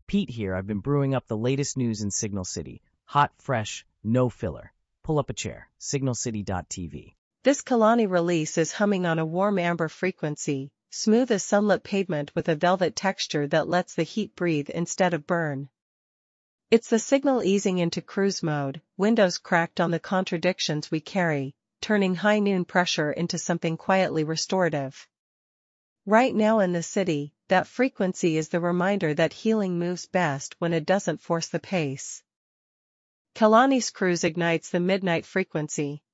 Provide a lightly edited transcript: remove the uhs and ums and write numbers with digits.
Pete here. I've been brewing up the latest news in Signal City. Hot, fresh, no filler. Pull up a chair. Signalcity.tv. This Kalani release is humming on a warm amber frequency, smooth as sunlit pavement with a velvet texture that lets the heat breathe instead of burn. It's the signal easing into cruise mode, windows cracked on the contradictions we carry, turning high noon pressure into something quietly restorative. Right now in the city, that frequency is the reminder that healing moves best when it doesn't force the pace. Kalani's cruise ignites the midnight frequency.